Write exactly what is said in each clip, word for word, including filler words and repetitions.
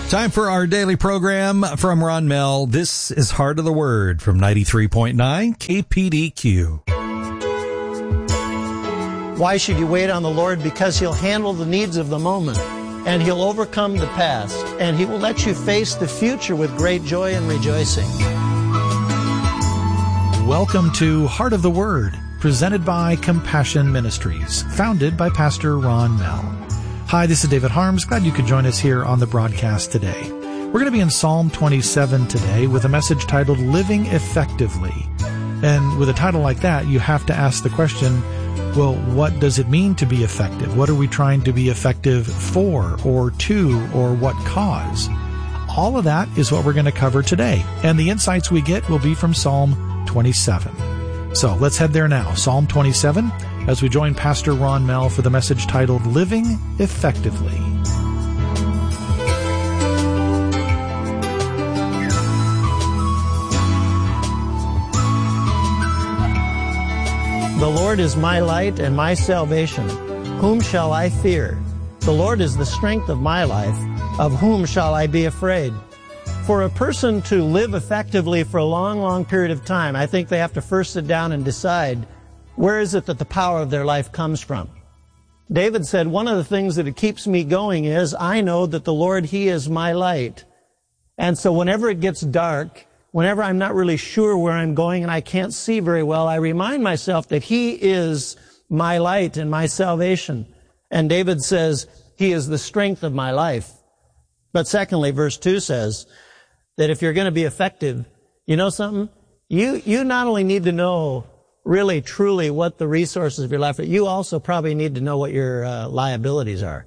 Time for our daily program from Ron Mell. This is Heart of the Word from ninety-three point nine K P D Q. Why should you wait on the Lord? Because He'll handle the needs of the moment, and He'll overcome the past, and He will let you face the future with great joy and rejoicing. Welcome to Heart of the Word, presented by Compassion Ministries, founded by Pastor Ron Mell. Hi, this is David Harms. Glad you could join us here on the broadcast today. We're going to be in Psalm twenty-seven today with a message titled Living Effectively. And with a title like that, you have to ask the question, well, what does it mean to be effective? What are we trying to be effective for or to or what cause? All of that is what we're going to cover today. And the insights we get will be from Psalm twenty-seven. So let's head there now. Psalm twenty-seven, as we join Pastor Ron Mell for the message titled Living Effectively. The Lord is my light and my salvation. Whom shall I fear? The Lord is the strength of my life. Of whom shall I be afraid? For a person to live effectively for a long, long period of time, I think they have to first sit down and decide, where is it that the power of their life comes from? David said, one of the things that it keeps me going is, I know that the Lord, He is my light. And so whenever it gets dark, whenever I'm not really sure where I'm going and I can't see very well, I remind myself that He is my light and my salvation. And David says, He is the strength of my life. But secondly, verse two says that if you're going to be effective, you know something? You, you not only need to know really, truly what the resources of your life are, you also probably need to know what your uh, liabilities are.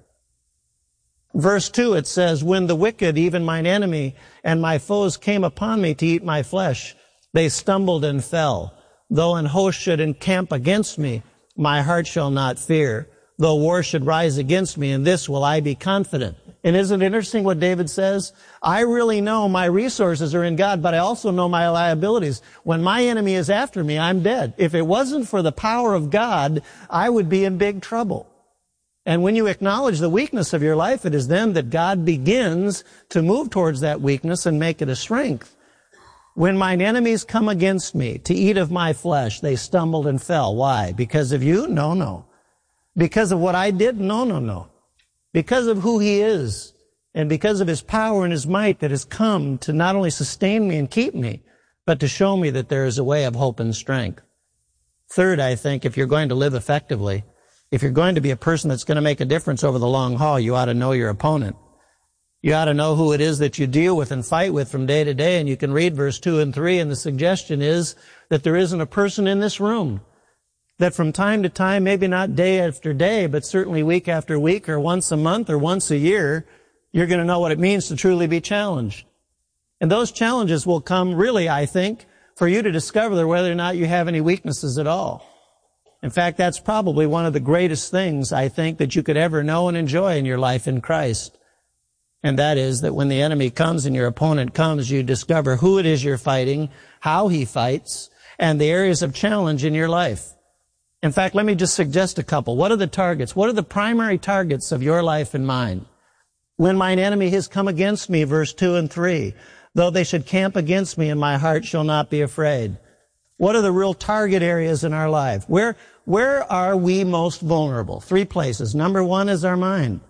Verse two, it says, when the wicked, even mine enemy, and my foes came upon me to eat my flesh, they stumbled and fell. Though an host should encamp against me, my heart shall not fear. Though war should rise against me, in this will I be confident. And isn't it interesting what David says? I really know my resources are in God, but I also know my liabilities. When my enemy is after me, I'm dead. If it wasn't for the power of God, I would be in big trouble. And when you acknowledge the weakness of your life, it is then that God begins to move towards that weakness and make it a strength. When mine enemies come against me to eat of my flesh, they stumbled and fell. Why? Because of you? No, no. Because of what I did? No, no, no. Because of who He is and because of His power and His might that has come to not only sustain me and keep me, but to show me that there is a way of hope and strength. Third, I think, if you're going to live effectively, if you're going to be a person that's going to make a difference over the long haul, you ought to know your opponent. You ought to know who it is that you deal with and fight with from day to day. And you can read verse two and three, and the suggestion is that there isn't a person in this room that from time to time, maybe not day after day, but certainly week after week or once a month or once a year, you're going to know what it means to truly be challenged. And those challenges will come really, I think, for you to discover whether or not you have any weaknesses at all. In fact, that's probably one of the greatest things, I think, that you could ever know and enjoy in your life in Christ. And that is that when the enemy comes and your opponent comes, you discover who it is you're fighting, how he fights, and the areas of challenge in your life. In fact, let me just suggest a couple. What are the targets? What are the primary targets of your life and mine? When mine enemy has come against me, verse two and three, though they should camp against me, and my heart shall not be afraid. What are the real target areas in our life? Where, where are we most vulnerable? Three places. Number one is our mind.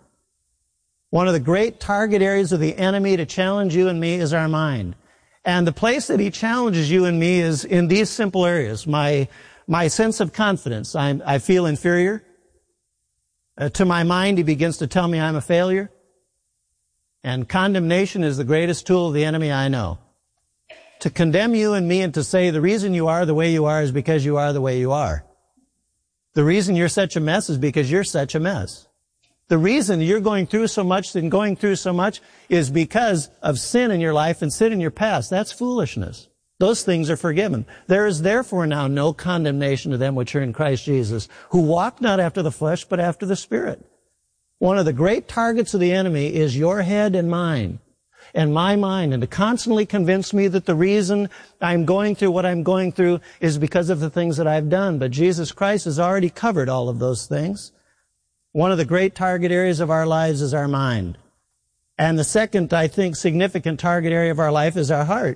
One of the great target areas of the enemy to challenge you and me is our mind. And the place that he challenges you and me is in these simple areas. My My sense of confidence. I'm, I feel inferior. Uh, to my mind, he begins to tell me I'm a failure. And condemnation is the greatest tool of the enemy I know. To condemn you and me and to say the reason you are the way you are is because you are the way you are. The reason you're such a mess is because you're such a mess. The reason you're going through so much and going through so much is because of sin in your life and sin in your past. That's foolishness. Those things are forgiven. There is therefore now no condemnation to them which are in Christ Jesus, who walk not after the flesh, but after the Spirit. One of the great targets of the enemy is your head and mine, and my mind, and to constantly convince me that the reason I'm going through what I'm going through is because of the things that I've done. But Jesus Christ has already covered all of those things. One of the great target areas of our lives is our mind. And the second, I think, significant target area of our life is our heart.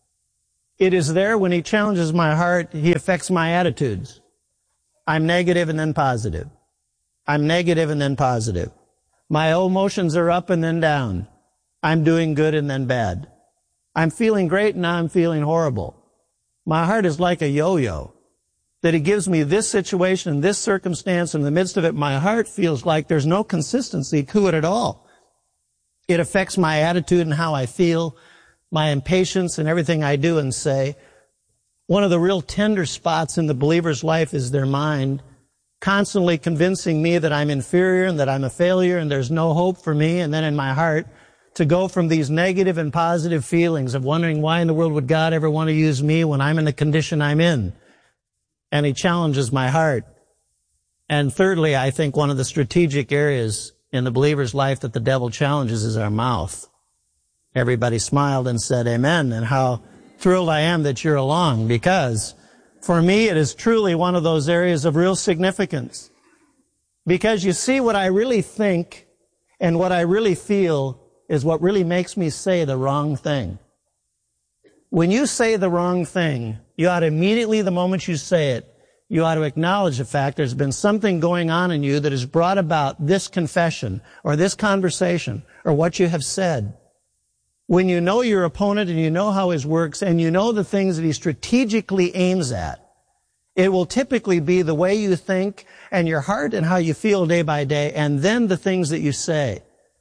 It is there when he challenges my heart, he affects my attitudes. I'm negative and then positive. I'm negative and then positive. My emotions are up and then down. I'm doing good and then bad. I'm feeling great and now I'm feeling horrible. My heart is like a yo-yo, that he gives me this situation and this circumstance, and in the midst of it, my heart feels like there's no consistency to it at all. It affects my attitude and how I feel, my impatience and everything I do and say. One of the real tender spots in the believer's life is their mind, constantly convincing me that I'm inferior and that I'm a failure and there's no hope for me. And then in my heart, to go from these negative and positive feelings of wondering why in the world would God ever want to use me when I'm in the condition I'm in. And he challenges my heart. And thirdly, I think one of the strategic areas in the believer's life that the devil challenges is our mouth. Everybody smiled and said amen, and how thrilled I am that you're along, because for me it is truly one of those areas of real significance. Because you see, what I really think and what I really feel is what really makes me say the wrong thing. When you say the wrong thing, you ought to immediately, the moment you say it, you ought to acknowledge the fact there's been something going on in you that has brought about this confession or this conversation or what you have said. When you know your opponent and you know how his works and you know the things that he strategically aims at, it will typically be the way you think and your heart and how you feel day by day, and then the things that you say.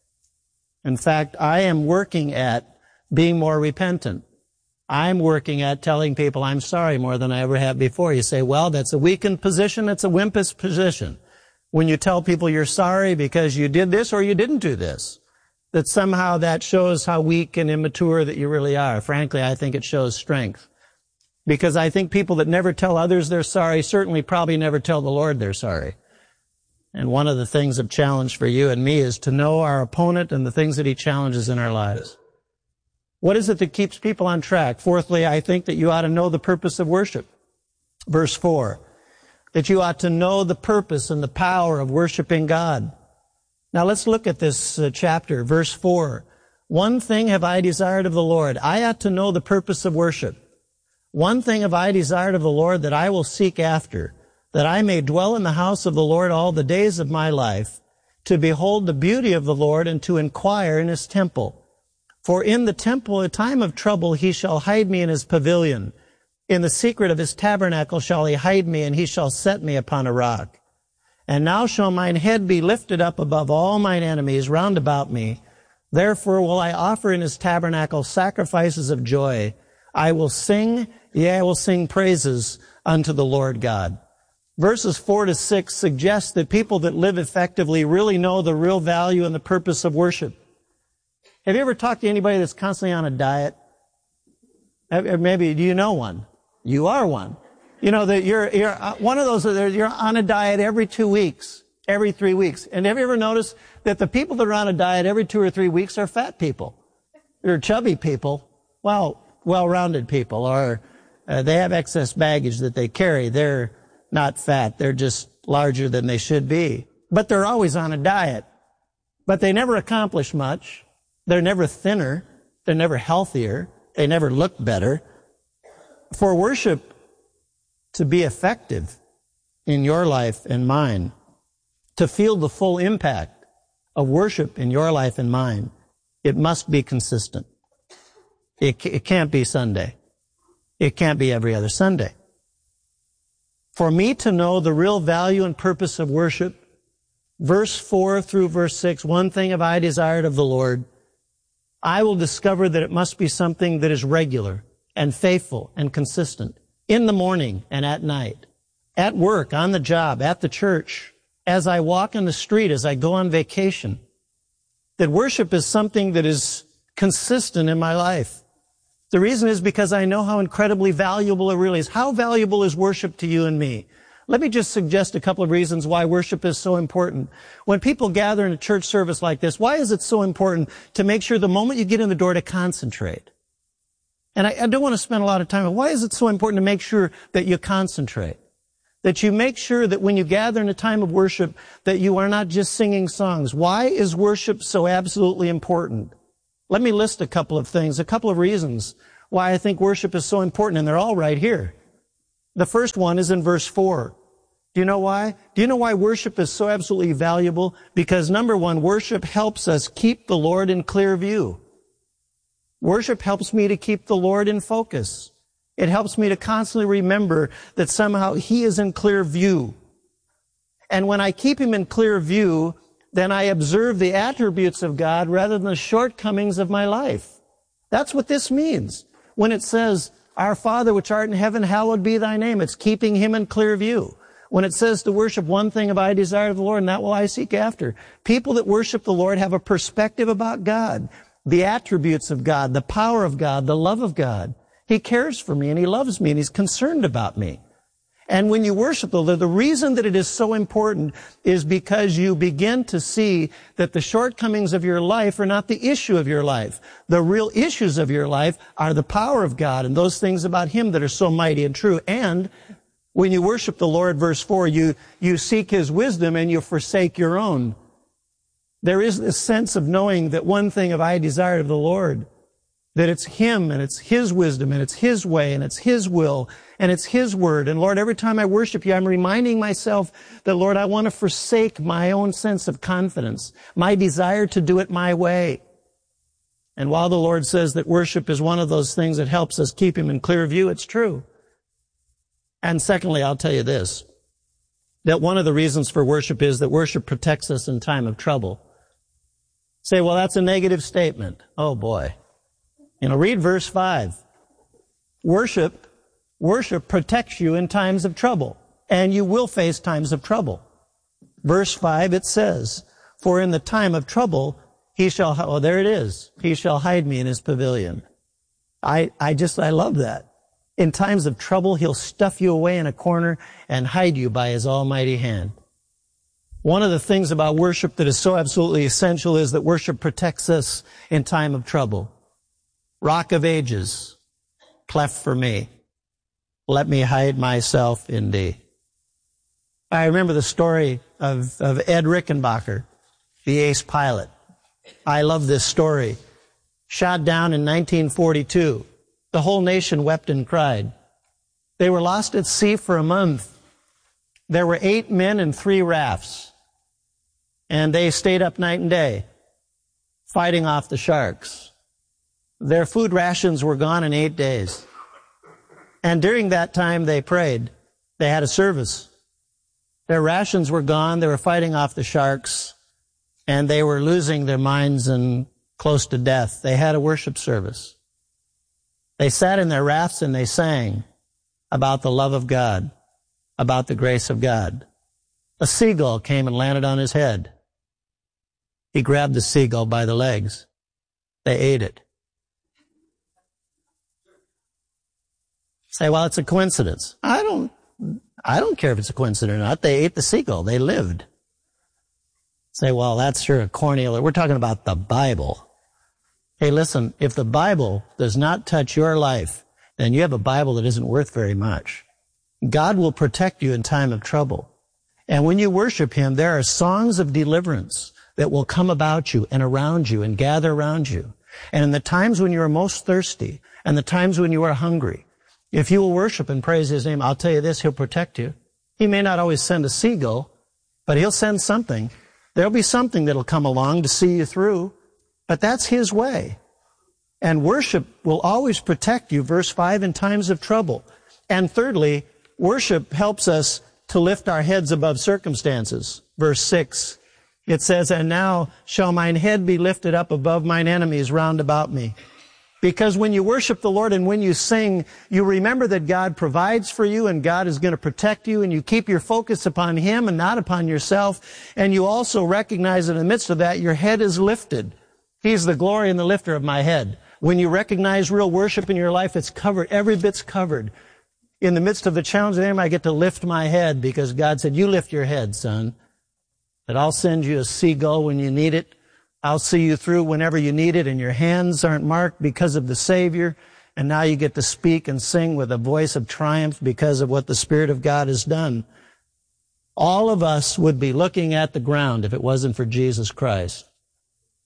In fact, I am working at being more repentant. I'm working at telling people I'm sorry more than I ever have before. You say, well, that's a weakened position. It's a wimpish position. When you tell people you're sorry because you did this or you didn't do this, that somehow that shows how weak and immature that you really are. Frankly, I think it shows strength. Because I think people that never tell others they're sorry certainly probably never tell the Lord they're sorry. And one of the things of challenge for you and me is to know our opponent and the things that he challenges in our lives. What is it that keeps people on track? Fourthly, I think that you ought to know the purpose of worship. Verse four, that you ought to know the purpose and the power of worshiping God. Now let's look at this uh, chapter, verse four. One thing have I desired of the Lord. I ought to know the purpose of worship. One thing have I desired of the Lord that I will seek after, that I may dwell in the house of the Lord all the days of my life, to behold the beauty of the Lord and to inquire in his temple. For in the temple, a time of trouble, he shall hide me in his pavilion. In the secret of his tabernacle shall he hide me, and he shall set me upon a rock. And now shall mine head be lifted up above all mine enemies round about me. Therefore will I offer in his tabernacle sacrifices of joy. I will sing, yea, I will sing praises unto the Lord God. Verses four to six suggest that people that live effectively really know the real value and the purpose of worship. Have you ever talked to anybody that's constantly on a diet? Maybe, do you know one? You are one. You know that you're, you're one of those, you're on a diet every two weeks, every three weeks. And have you ever noticed that the people that are on a diet every two or three weeks are fat people? They're chubby people, well, well-rounded people, or uh, they have excess baggage that they carry. They're not fat. They're just larger than they should be. But they're always on a diet. But they never accomplish much. They're never thinner. They're never healthier. They never look better. For worship to be effective in your life and mine, to feel the full impact of worship in your life and mine, it must be consistent. It, it can't be Sunday. It can't be every other Sunday. For me to know the real value and purpose of worship, verse four through verse six, one thing have I desired of the Lord, I will discover that it must be something that is regular and faithful and consistent in the morning and at night, at work, on the job, at the church, as I walk in the street, as I go on vacation. That worship is something that is consistent in my life. The reason is because I know how incredibly valuable it really is. How valuable is worship to you and me? Let me just suggest a couple of reasons why worship is so important. When people gather in a church service like this, why is it so important to make sure the moment you get in the door to concentrate? And I, I don't want to spend a lot of time on why is it so important to make sure that you concentrate? That you make sure that when you gather in a time of worship, that you are not just singing songs. Why is worship so absolutely important? Let me list a couple of things, a couple of reasons why I think worship is so important, and they're all right here. The first one is in verse four. Do you know why? Do you know why worship is so absolutely valuable? Because number one, worship helps us keep the Lord in clear view. Worship helps me to keep the Lord in focus. It helps me to constantly remember that somehow He is in clear view. And when I keep Him in clear view, then I observe the attributes of God rather than the shortcomings of my life. That's what this means. When it says, Our Father which art in heaven, hallowed be thy name, it's keeping Him in clear view. When it says to worship, one thing have I desired of the Lord, and that will I seek after. People that worship the Lord have a perspective about God, the attributes of God, the power of God, the love of God. He cares for me, and He loves me, and He's concerned about me. And when you worship the Lord, the reason that it is so important is because you begin to see that the shortcomings of your life are not the issue of your life. The real issues of your life are the power of God and those things about Him that are so mighty and true. And when you worship the Lord, verse four, you, you seek His wisdom and you forsake your own. There is this sense of knowing that one thing have I desired of the Lord, that it's Him and it's His wisdom and it's His way and it's His will and it's His word. And Lord, every time I worship You, I'm reminding myself that, Lord, I want to forsake my own sense of confidence, my desire to do it my way. And while the Lord says that worship is one of those things that helps us keep Him in clear view, it's true. And secondly, I'll tell you this, that one of the reasons for worship is that worship protects us in time of trouble. Say, well, that's a negative statement. Oh, boy. You know, read verse five. Worship, worship protects you in times of trouble, and you will face times of trouble. Verse five, it says, For in the time of trouble, He shall, oh, there it is. He shall hide me in His pavilion. I, I just, I love that. In times of trouble, He'll stuff you away in a corner and hide you by His almighty hand. One of the things about worship that is so absolutely essential is that worship protects us in time of trouble. Rock of ages, cleft for me. Let me hide myself in Thee. I remember the story of, of Ed Rickenbacker, the ace pilot. I love this story. Shot down in nineteen forty-two. The whole nation wept and cried. They were lost at sea for a month. There were eight men and three rafts. And they stayed up night and day, fighting off the sharks. Their food rations were gone in eight days. And during that time, they prayed. They had a service. Their rations were gone. They were fighting off the sharks. And they were losing their minds and close to death. They had a worship service. They sat in their rafts and they sang about the love of God, about the grace of God. A seagull came and landed on his head. He grabbed the seagull by the legs. They ate it. Say, well, it's a coincidence. I don't, I don't care if it's a coincidence or not. They ate the seagull. They lived. Say, well, that's sure a corny. We're talking about the Bible. Hey, listen, if the Bible does not touch your life, then you have a Bible that isn't worth very much. God will protect you in time of trouble. And when you worship Him, there are songs of deliverance that will come about you and around you and gather around you. And in the times when you are most thirsty and the times when you are hungry, if you will worship and praise His name, I'll tell you this, He'll protect you. He may not always send a seagull, but He'll send something. There'll be something that'll come along to see you through, but that's His way. And worship will always protect you, verse five, in times of trouble. And thirdly, worship helps us to lift our heads above circumstances. Verse six, it says, And now shall mine head be lifted up above mine enemies round about me. Because when you worship the Lord and when you sing, you remember that God provides for you and God is going to protect you, and you keep your focus upon Him and not upon yourself. And you also recognize in the midst of that, your head is lifted. He's the glory and the lifter of my head. When you recognize real worship in your life, it's covered. Every bit's covered. In the midst of the challenge of the enemy, I get to lift my head because God said, you lift your head, son. That I'll send you a seagull when you need it. I'll see you through whenever you need it, and your hands aren't marked because of the Savior. And now you get to speak and sing with a voice of triumph because of what the Spirit of God has done. All of us would be looking at the ground if it wasn't for Jesus Christ.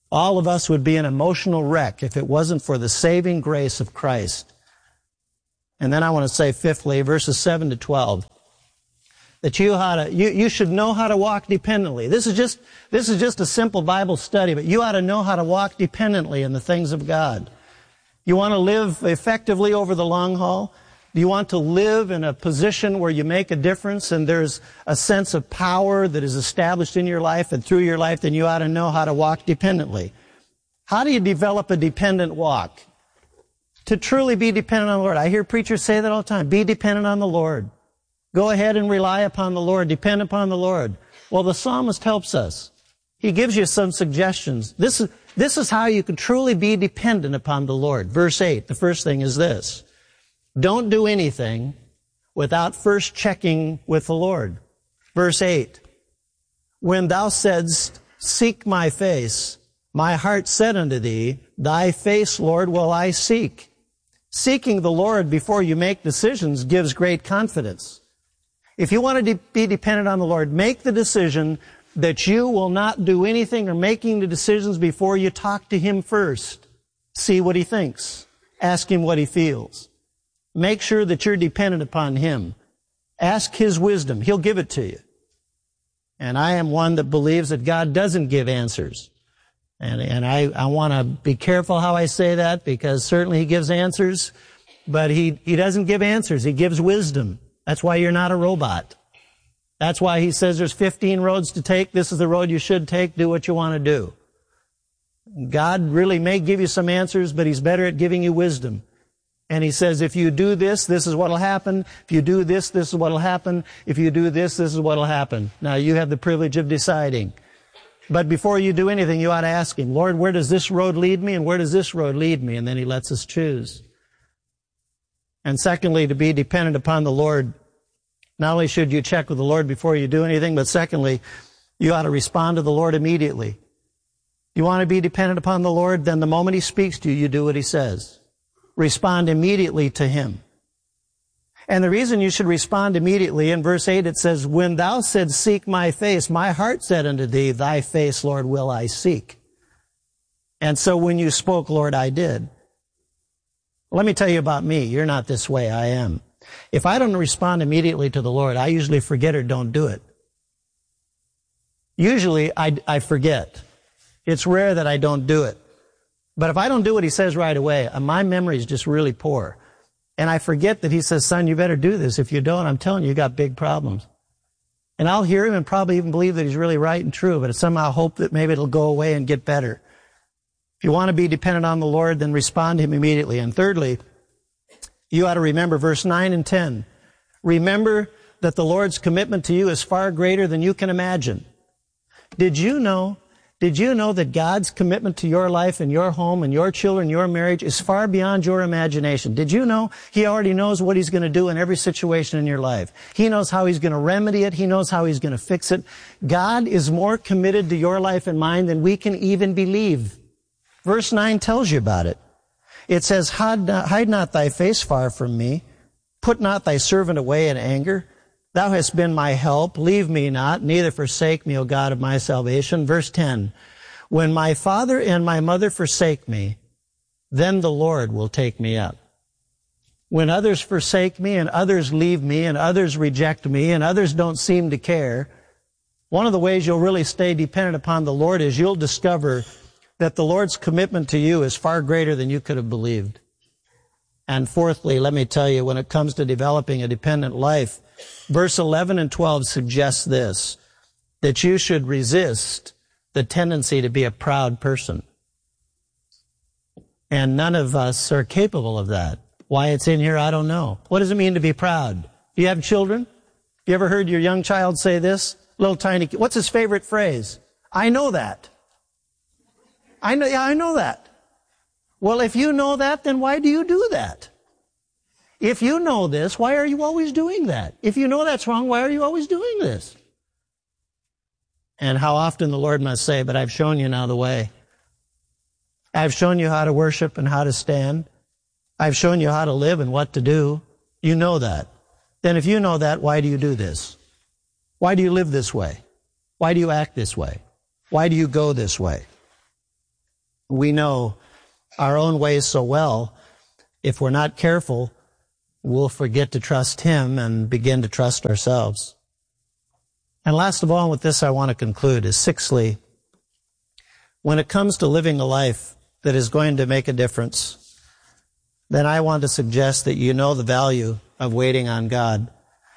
All of us would be an emotional wreck if it wasn't for the saving grace of Christ. And then I want to say, fifthly, verses seven to twelve, that you how to you, you should know how to walk dependently. This is just this is just a simple Bible study, but you ought to know how to walk dependently in the things of God. You want to live effectively over the long haul? Do you want to live in a position where you make a difference and there's a sense of power that is established in your life and through your life? Then you ought to know how to walk dependently. How do you develop a dependent walk? To truly be dependent on the Lord. I hear preachers say that all the time. Be dependent on the Lord. Go ahead and rely upon the Lord. Depend upon the Lord. Well, the psalmist helps us. He gives you some suggestions. This is, this is how you can truly be dependent upon the Lord. Verse eight, the first thing is this. Don't do anything without first checking with the Lord. Verse eight, when thou saidst, seek my face, my heart said unto thee, thy face, Lord, will I seek. Seeking the Lord before you make decisions gives great confidence. If you want to de- be dependent on the Lord, make the decision that you will not do anything or making the decisions before you talk to Him first. See what He thinks. Ask Him what He feels. Make sure that you're dependent upon Him. Ask His wisdom. He'll give it to you. And I am one that believes that God doesn't give answers. And, and I, I want to be careful how I say that, because certainly He gives answers, but He, He doesn't give answers. He gives wisdom. That's why you're not a robot. That's why He says there's fifteen roads to take. This is the road you should take. Do what you want to do. God really may give you some answers, but He's better at giving you wisdom. And He says, if you do this, this is what will happen. If you do this, this is what will happen. If you do this, this is what will happen. Now, you have the privilege of deciding. But before you do anything, you ought to ask Him, Lord, where does this road lead me, and where does this road lead me? And then He lets us choose. And secondly, to be dependent upon the Lord, not only should you check with the Lord before you do anything, but secondly, you ought to respond to the Lord immediately. You want to be dependent upon the Lord, then the moment He speaks to you, you do what He says. Respond immediately to Him. And the reason you should respond immediately, in verse eight it says, when thou said, seek my face, my heart said unto thee, thy face, Lord, will I seek. And so when you spoke, Lord, I did. Let me tell you about me. You're not this way. I am. If I don't respond immediately to the Lord, I usually forget or don't do it. Usually I, I forget. It's rare that I don't do it. But if I don't do what He says right away, my memory is just really poor. And I forget that He says, son, you better do this. If you don't, I'm telling you, you got big problems. And I'll hear Him and probably even believe that He's really right and true, but I somehow hope that maybe it'll go away and get better. If you want to be dependent on the Lord, then respond to Him immediately. And thirdly, you ought to remember verse nine and ten. Remember that the Lord's commitment to you is far greater than you can imagine. Did you know, did you know that God's commitment to your life and your home and your children, your marriage is far beyond your imagination? Did you know He already knows what He's going to do in every situation in your life? He knows how He's going to remedy it. He knows how He's going to fix it. God is more committed to your life and mine than we can even believe. Verse nine tells you about it. It says, hide not, hide not thy face far from me. Put not thy servant away in anger. Thou hast been my help. Leave me not, neither forsake me, O God of my salvation. Verse ten, when my father and my mother forsake me, then the Lord will take me up. When others forsake me and others leave me and others reject me and others don't seem to care, one of the ways you'll really stay dependent upon the Lord is you'll discover that the Lord's commitment to you is far greater than you could have believed. And fourthly, let me tell you, when it comes to developing a dependent life, verse eleven and twelve suggests this, that you should resist the tendency to be a proud person. And none of us are capable of that. Why it's in here, I don't know. What does it mean to be proud? Do you have children? You ever heard your young child say this? Little tiny kid. What's his favorite phrase? I know that. I know, yeah, I know that. Well, if you know that, then why do you do that? If you know this, why are you always doing that? If you know that's wrong, why are you always doing this? And how often the Lord must say, but I've shown you now the way. I've shown you how to worship and how to stand. I've shown you how to live and what to do. You know that. Then if you know that, why do you do this? Why do you live this way? Why do you act this way? Why do you go this way? We know our own ways so well. If we're not careful, we'll forget to trust Him and begin to trust ourselves. And last of all, with this I want to conclude, is sixthly, when it comes to living a life that is going to make a difference, then I want to suggest that you know the value of waiting on God,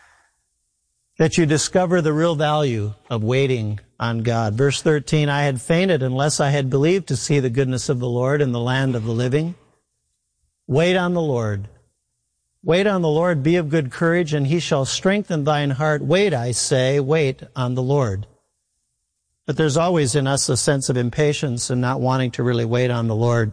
that you discover the real value of waiting on God. Verse thirteen, I had fainted unless I had believed to see the goodness of the Lord in the land of the living. Wait on the Lord. Wait on the Lord, be of good courage, and He shall strengthen thine heart. Wait, I say, wait on the Lord. But there's always in us a sense of impatience and not wanting to really wait on the Lord.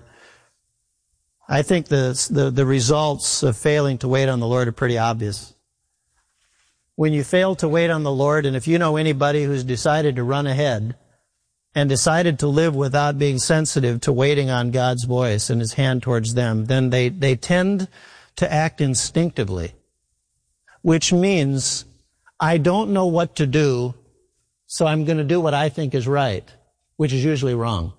I think the, the, the results of failing to wait on the Lord are pretty obvious. When you fail to wait on the Lord, and if you know anybody who's decided to run ahead and decided to live without being sensitive to waiting on God's voice and His hand towards them, then they, they tend to act instinctively, which means I don't know what to do, so I'm going to do what I think is right, which is usually wrong.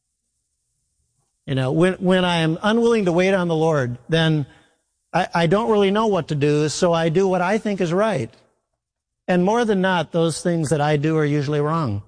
You know, when, when I am unwilling to wait on the Lord, then I, I don't really know what to do, so I do what I think is right. And more than not, those things that I do are usually wrong.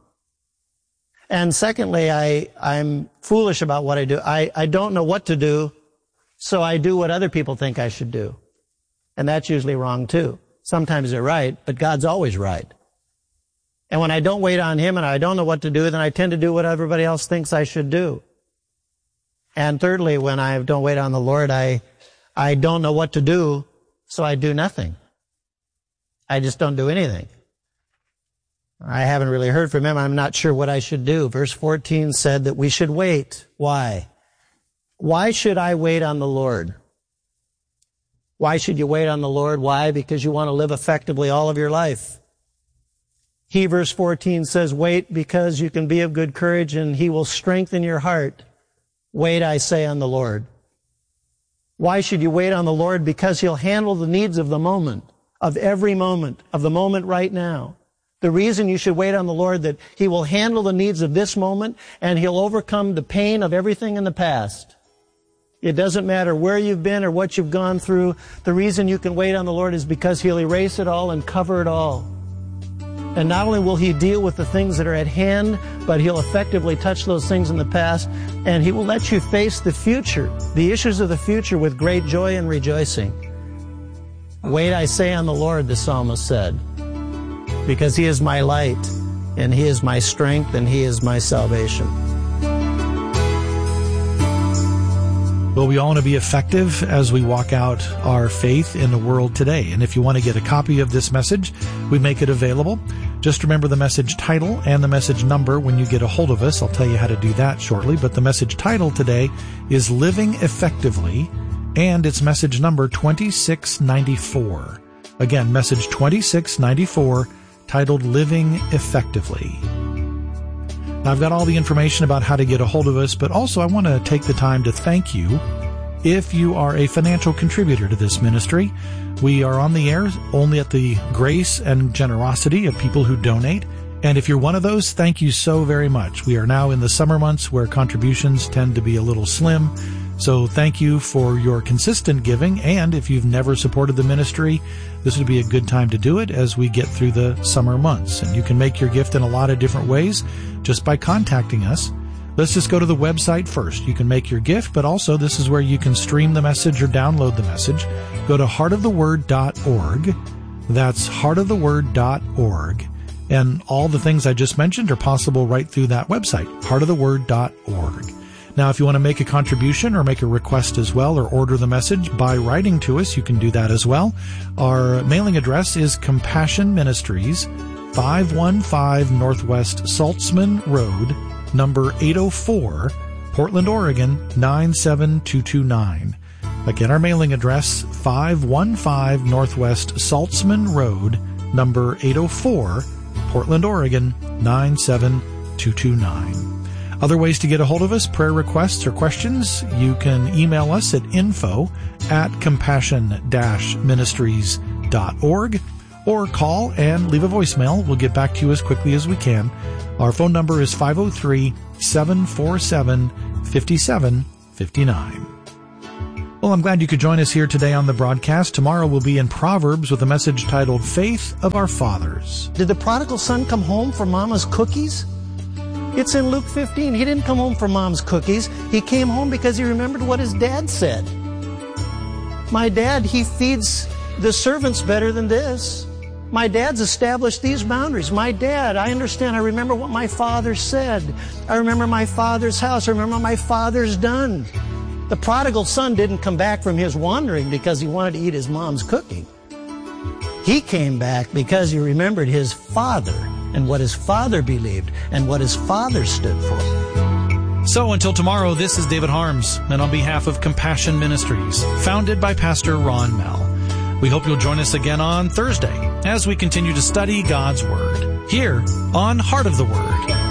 And secondly, I, I'm foolish about what I do. I, I don't know what to do, so I do what other people think I should do. And that's usually wrong too. Sometimes they're right, but God's always right. And when I don't wait on Him and I don't know what to do, then I tend to do what everybody else thinks I should do. And thirdly, when I don't wait on the Lord, I, I don't know what to do, so I do nothing. I just don't do anything. I haven't really heard from Him. I'm not sure what I should do. Verse fourteen said that we should wait. Why? Why should I wait on the Lord? Why should you wait on the Lord? Why? Because you want to live effectively all of your life. He, verse fourteen, says, wait because you can be of good courage and He will strengthen your heart. Wait, I say, on the Lord. Why should you wait on the Lord? Because He'll handle the needs of the moment, of every moment, of the moment right now. The reason you should wait on the Lord, that He will handle the needs of this moment and He'll overcome the pain of everything in the past. It doesn't matter where you've been or what you've gone through. The reason you can wait on the Lord is because He'll erase it all and cover it all. And not only will He deal with the things that are at hand, but He'll effectively touch those things in the past, and He will let you face the future, the issues of the future, with great joy and rejoicing. Wait, I say, on the Lord, the psalmist said, because He is my light, and He is my strength, and He is my salvation. Well, we all want to be effective as we walk out our faith in the world today. And if you want to get a copy of this message, we make it available. Just remember the message title and the message number when you get a hold of us. I'll tell you how to do that shortly. But the message title today is Living Effectively, and it's message number twenty-six ninety-four. Again, message twenty-six ninety-four, titled Living Effectively. Now, I've got all the information about how to get a hold of us, but also I want to take the time to thank you if you are a financial contributor to this ministry. We are on the air only at the grace and generosity of people who donate. And if you're one of those, thank you so very much. We are now in the summer months where contributions tend to be a little slim. So thank you for your consistent giving. And if you've never supported the ministry, this would be a good time to do it as we get through the summer months. And you can make your gift in a lot of different ways just by contacting us. Let's just go to the website first. You can make your gift, but also this is where you can stream the message or download the message. Go to heart of the word dot org. That's heart of the word dot org. And all the things I just mentioned are possible right through that website, heart of the word dot org. Now, if you want to make a contribution or make a request as well, or order the message by writing to us, you can do that as well. Our mailing address is Compassion Ministries, five one five Northwest Saltzman Road, number eight oh four, Portland, Oregon, nine seven two two nine. Again, our mailing address, five one five Northwest Saltzman Road, number eight oh four, Portland, Oregon, nine seven two two nine. Other ways to get a hold of us, prayer requests or questions, you can email us at info at compassion dash ministries dot org, or call and leave a voicemail. We'll get back to you as quickly as we can. Our phone number is five oh three, seven four seven, five seven five nine. Well, I'm glad you could join us here today on the broadcast. Tomorrow we'll be in Proverbs with a message titled Faith of Our Fathers. Did the prodigal son come home for mama's cookies? It's in Luke fifteen. He didn't come home for mom's cookies. He came home because he remembered what his dad said. My dad, he feeds the servants better than this. My dad's established these boundaries. My dad, I understand. I remember what my father said. I remember my father's house. I remember what my father's done. The prodigal son didn't come back from his wandering because he wanted to eat his mom's cooking. He came back because he remembered his father and what his father believed and what his father stood for. So until tomorrow, this is David Harms, and on behalf of Compassion Ministries, founded by Pastor Ron Mell, we hope you'll join us again on Thursday as we continue to study God's Word here on Heart of the Word.